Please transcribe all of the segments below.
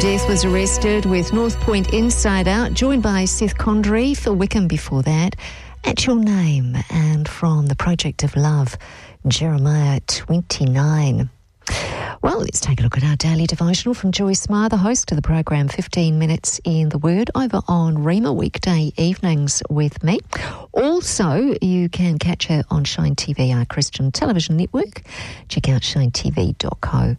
Death was arrested with North Point Inside Out, joined by Seth Condry, Phil Wickham before that, At Your Name, and from the Project of Love, Jeremiah 29. Well, let's take a look at our daily devotional from Joyce Meyer, the host of the program 15 Minutes in the Word, over on Rima weekday evenings with me. Also, you can catch her on Shine TV, our Christian television network. Check out shinetv.co.nz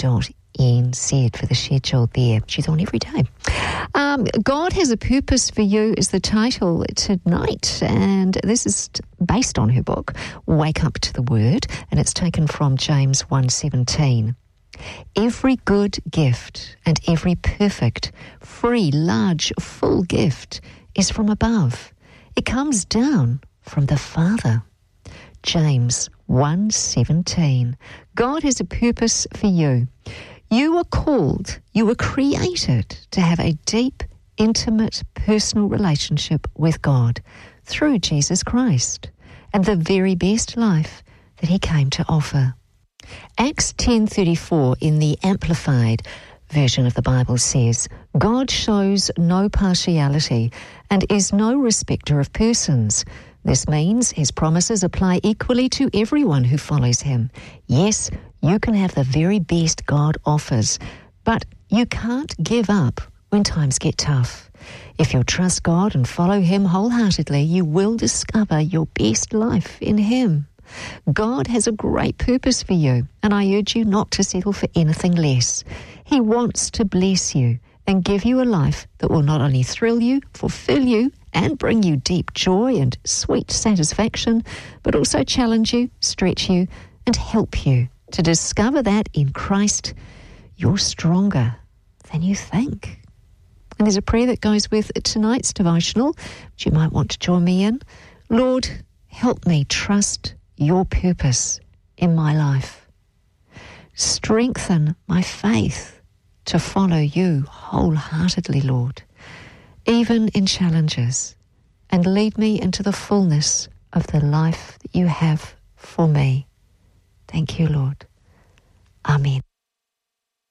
for the schedule there. She's on every day. God Has a Purpose for You is the title tonight, and this is based on her book, Wake Up to the Word, and it's taken from James 1:17. Every good gift and every perfect, free, large, full gift is from above. It comes down from the Father. James 1:17. God has a purpose for you. You are called, you were created to have a deep, intimate, personal relationship with God through Jesus Christ and the very best life that he came to offer. Acts 10:34 in the Amplified version of the Bible says, God shows no partiality and is no respecter of persons. This means his promises apply equally to everyone who follows him. Yes, you can have the very best God offers, but you can't give up when times get tough. If you'll trust God and follow him wholeheartedly, you will discover your best life in him. God has a great purpose for you, and I urge you not to settle for anything less. He wants to bless you and give you a life that will not only thrill you, fulfill you, and bring you deep joy and sweet satisfaction, but also challenge you, stretch you, and help you to discover that in Christ you're stronger than you think. And there's a prayer that goes with tonight's devotional, which you might want to join me in. Lord, help me trust your purpose in my life. Strengthen my faith to follow you wholeheartedly, Lord, even in challenges, and lead me into the fullness of the life that you have for me. Thank you, Lord. Amen.